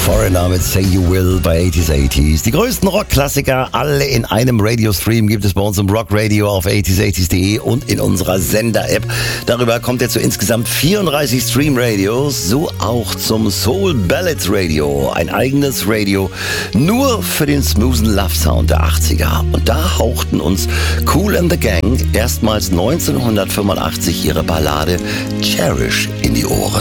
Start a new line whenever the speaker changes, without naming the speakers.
Foreigner mit Say You Will bei 80s. Die größten Rockklassiker, alle in einem Radiostream, gibt es bei uns im Rockradio auf 80s80s.de und in unserer Sender-App. Darüber kommt ihr zu insgesamt 34 Stream-Radios, so auch zum Soul Ballads Radio, ein eigenes Radio nur für den smoothen Love-Sound der 80er. Und da hauchten uns Kool and the Gang erstmals 1985 ihre Ballade Cherish in die Ohren.